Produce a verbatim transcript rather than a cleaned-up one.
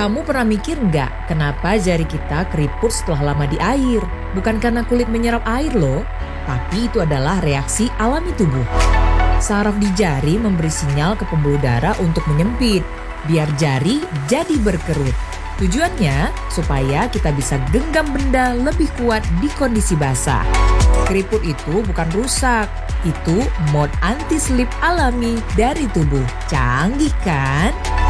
Kamu pernah mikir nggak kenapa jari kita keriput setelah lama di air? Bukan karena kulit menyerap air loh, tapi itu adalah reaksi alami tubuh. Saraf di jari memberi sinyal ke pembuluh darah untuk menyempit, biar jari jadi berkerut. Tujuannya supaya kita bisa genggam benda lebih kuat di kondisi basah. Keriput itu bukan rusak, itu mode anti-slip alami dari tubuh. Canggih kan?